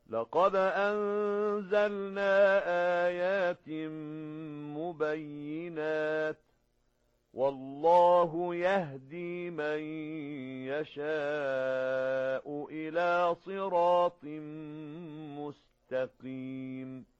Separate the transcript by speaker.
Speaker 1: لقد أنزلنا آيات مبينات والله يهدي من يشاء إلى صراط مستقيم